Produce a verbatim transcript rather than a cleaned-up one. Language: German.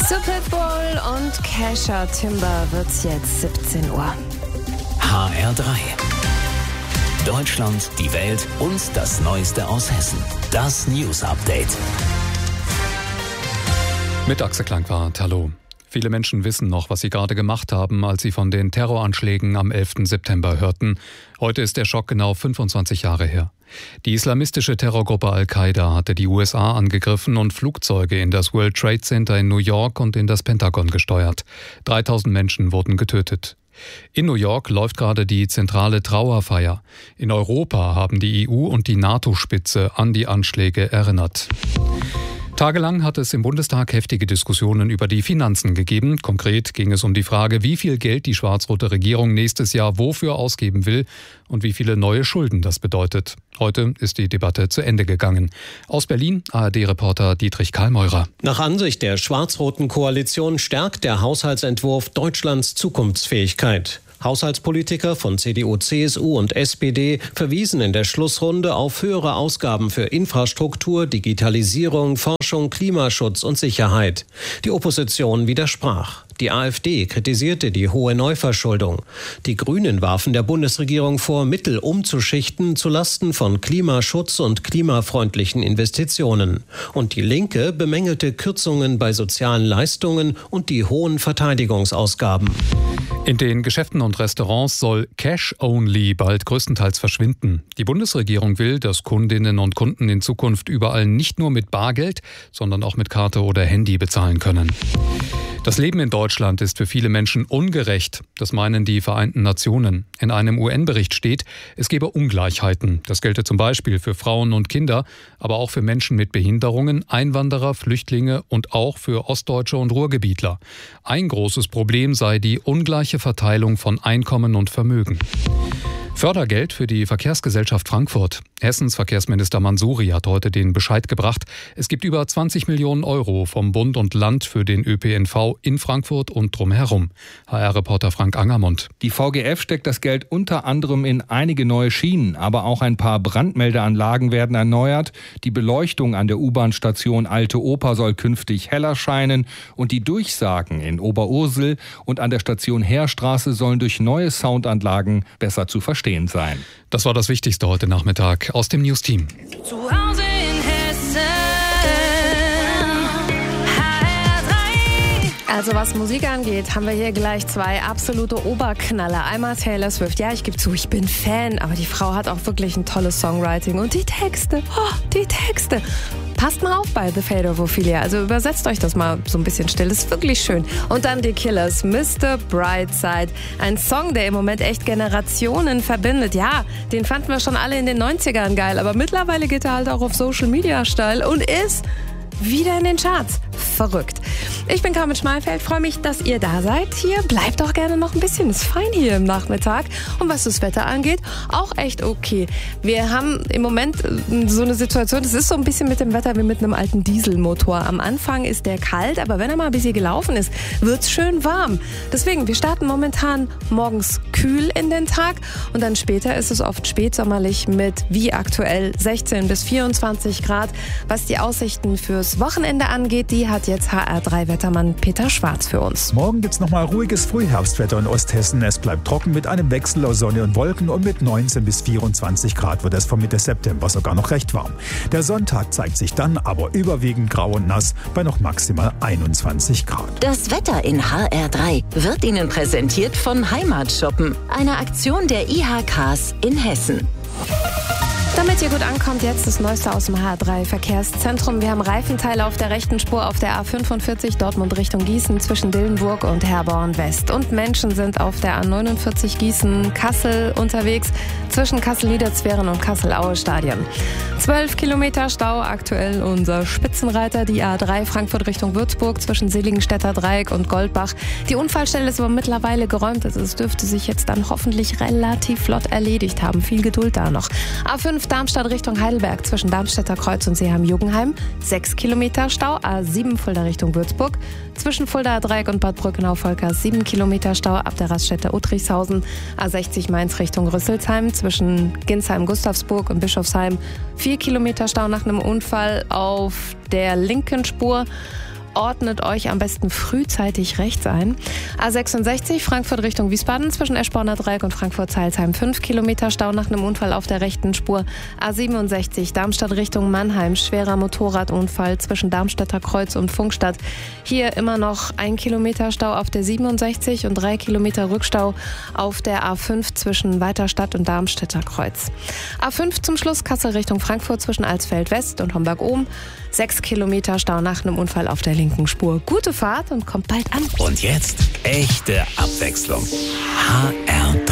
Zu Pitbull und Kesha Timber wird's jetzt siebzehn Uhr. H R drei. Deutschland, die Welt und das Neueste aus Hessen. Das News Update. Mit Axel Klangwart, hallo. Viele Menschen wissen noch, was sie gerade gemacht haben, als sie von den Terroranschlägen am elften September hörten. Heute ist der Schock genau fünfundzwanzig Jahre her. Die islamistische Terrorgruppe Al-Qaida hatte die U S A angegriffen und Flugzeuge in das World Trade Center in New York und in das Pentagon gesteuert. dreitausend Menschen wurden getötet. In New York läuft gerade die zentrale Trauerfeier. In Europa haben die E U und die NATO-Spitze an die Anschläge erinnert. Tagelang hat es im Bundestag heftige Diskussionen über die Finanzen gegeben. Konkret ging es um die Frage, wie viel Geld die schwarz-rote Regierung nächstes Jahr wofür ausgeben will und wie viele neue Schulden das bedeutet. Heute ist die Debatte zu Ende gegangen. Aus Berlin A R D-Reporter Dietrich Karlmeurer. Nach Ansicht der schwarz-roten Koalition stärkt der Haushaltsentwurf Deutschlands Zukunftsfähigkeit. Haushaltspolitiker von C D U, C S U und S P D verwiesen in der Schlussrunde auf höhere Ausgaben für Infrastruktur, Digitalisierung, Forschung, Klimaschutz und Sicherheit. Die Opposition widersprach. Die AfD kritisierte die hohe Neuverschuldung. Die Grünen warfen der Bundesregierung vor, Mittel umzuschichten zulasten von Klimaschutz und klimafreundlichen Investitionen. Und die Linke bemängelte Kürzungen bei sozialen Leistungen und die hohen Verteidigungsausgaben. In den Geschäften und Restaurants soll Cash-Only bald größtenteils verschwinden. Die Bundesregierung will, dass Kundinnen und Kunden in Zukunft überall nicht nur mit Bargeld, sondern auch mit Karte oder Handy bezahlen können. Das Leben in Deutschland ist für viele Menschen ungerecht. Das meinen die Vereinten Nationen. In einem U N-Bericht steht, es gebe Ungleichheiten. Das gelte zum Beispiel für Frauen und Kinder, aber auch für Menschen mit Behinderungen, Einwanderer, Flüchtlinge und auch für Ostdeutsche und Ruhrgebietler. Ein großes Problem sei die ungleiche Verteilung von Einkommen und Vermögen. Fördergeld für die Verkehrsgesellschaft Frankfurt. Hessens Verkehrsminister Mansouri hat heute den Bescheid gebracht. Es gibt über zwanzig Millionen Euro vom Bund und Land für den Ö P N V in Frankfurt und drumherum. H R-Reporter Frank Angermund. Die V G F steckt das Geld unter anderem in einige neue Schienen, aber auch ein paar Brandmeldeanlagen werden erneuert. Die Beleuchtung an der U-Bahn-Station Alte Oper soll künftig heller scheinen und die Durchsagen in Oberursel und an der Station Heerstraße sollen durch neue Soundanlagen besser zu verstehen sein. Das war das Wichtigste heute Nachmittag aus dem News-Team. Zu Hause in Hessen, H R drei. Also was Musik angeht, haben wir hier gleich zwei absolute Oberknaller. Einmal Taylor Swift. Ja, ich gebe zu, ich bin Fan, aber die Frau hat auch wirklich ein tolles Songwriting. Und die Texte, oh, die Texte. Passt mal auf bei The Fate of Ophelia. Also übersetzt euch das mal so ein bisschen still. Das ist wirklich schön. Und dann die Killers, Mister Brightside. Ein Song, der im Moment echt Generationen verbindet. Ja, den fanden wir schon alle in den neunzigern geil. Aber mittlerweile geht er halt auch auf Social Media steil und ist wieder in den Charts. Verrückt. Ich bin Carmen Schmalfeld, freue mich, dass ihr da seid. Hier bleibt doch gerne noch ein bisschen, ist fein hier im Nachmittag. Und was das Wetter angeht, auch echt okay. Wir haben im Moment so eine Situation, es ist so ein bisschen mit dem Wetter wie mit einem alten Dieselmotor. Am Anfang ist der kalt, aber wenn er mal ein bisschen gelaufen ist, wird's schön warm. Deswegen, wir starten momentan morgens kühl in den Tag und dann später ist es oft spätsommerlich mit, wie aktuell, sechzehn bis vierundzwanzig Grad. Was die Aussichten fürs Wochenende angeht, die hat jetzt H R drei Wettermann Peter Schwarz für uns. Morgen gibt's nochmal ruhiges Frühherbstwetter in Osthessen. Es bleibt trocken mit einem Wechsel aus Sonne und Wolken und mit neunzehn bis vierundzwanzig Grad wird es von Mitte September sogar noch recht warm. Der Sonntag zeigt sich dann aber überwiegend grau und nass bei noch maximal einundzwanzig Grad. Das Wetter in H R drei wird Ihnen präsentiert von Heimatshoppen, einer Aktion der I H Ks in Hessen. Damit ihr gut ankommt, jetzt das Neueste aus dem H R drei Verkehrszentrum. Wir haben Reifenteile auf der rechten Spur auf der A fünfundvierzig Dortmund Richtung Gießen zwischen Dillenburg und Herborn West. Und Menschen sind auf der A neunundvierzig Gießen-Kassel unterwegs zwischen Kassel-Niederzweren und Kassel-Aue-Stadion. Zwölf Kilometer Stau aktuell unser Spitzenreiter, die A drei Frankfurt Richtung Würzburg zwischen Seligenstädter Dreieck und Goldbach. Die Unfallstelle ist aber mittlerweile geräumt. Also es dürfte sich jetzt dann hoffentlich relativ flott erledigt haben. Viel Geduld da noch. A fünf Darmstadt Richtung Heidelberg zwischen Darmstädter Kreuz und Seeheim-Jugenheim. Sechs Kilometer Stau. A sieben Fulda Richtung Würzburg. Zwischen Fulda Dreieck und Bad Brückenau-Volkers sieben Kilometer Stau ab der Raststätte Uttrichshausen. A sechzig Mainz Richtung Rüsselsheim zwischen Ginsheim-Gustavsburg und Bischofsheim. Vier Kilometer Stau nach einem Unfall auf der linken Spur. ordnet euch am besten frühzeitig rechts ein. A sechsundsechzig Frankfurt Richtung Wiesbaden zwischen Eschborner Dreieck und Frankfurt-Zeilsheim fünf Kilometer Stau nach einem Unfall auf der rechten Spur. A siebenundsechzig Darmstadt Richtung Mannheim, schwerer Motorradunfall zwischen Darmstädter Kreuz und Funkstadt. Hier immer noch ein Kilometer Stau auf der siebenundsechzig und drei Kilometer Rückstau auf der A fünf zwischen Weiterstadt und Darmstädter Kreuz. A fünf zum Schluss Kassel Richtung Frankfurt zwischen Alsfeld West und Homberg-Ohm. Sechs Kilometer Stau nach einem Unfall auf der linken Spur. Gute Fahrt und kommt bald an. Und jetzt echte Abwechslung. H R